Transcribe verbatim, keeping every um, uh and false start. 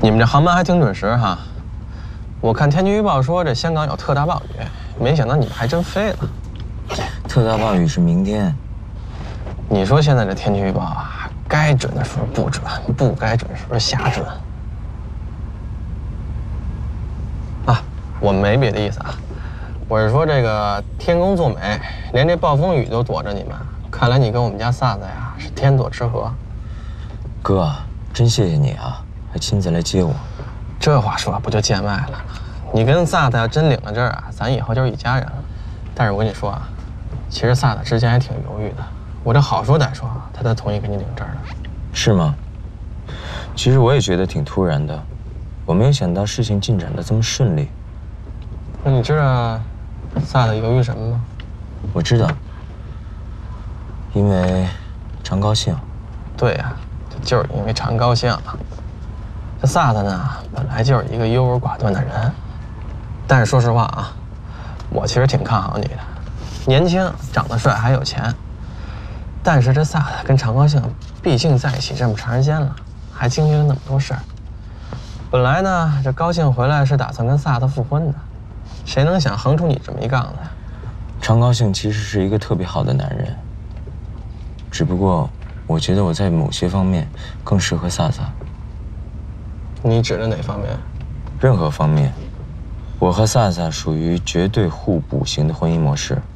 你们这航班还挺准时哈。我看天气预报说这香港有特大暴雨，没想到你们还真飞了。 特大暴雨是明天。 你说现在这天气预报啊，该准的时候不准，不该准的时候瞎准。啊，我没别的意思啊，我是说这个天公作美，连这暴风雨都躲着你们。看来你跟我们家萨子呀是天作之合。 哥，真谢谢你啊，还亲自来接我。 这话说不就见外了？你跟萨子要真领了证啊，咱以后就是一家人了。但是我跟你说啊，其实萨子之前还挺犹豫的，我这好说歹说，他才同意给你领证的。是吗？ 其实我也觉得挺突然的，我没有想到事情进展得这么顺利。 那你知道萨子犹豫什么吗？ 我知道，因为常高兴。 对呀、啊，就是因为常高兴。这萨子呢，本来就是一个优柔寡断的人，但是说实话啊，我其实挺看好你的，年轻，长得帅，还有钱。但是这萨子跟常高兴毕竟在一起这么长时间了，还经历了那么多事儿。本来呢，这高兴回来是打算跟萨子复婚的，谁能想横出你这么一杠子呀？ 常高兴其实是一个特别好的男人，只不过我觉得我在某些方面更适合萨萨。 你指的哪方面？ 任何方面，我和萨萨属于绝对互补型的婚姻模式。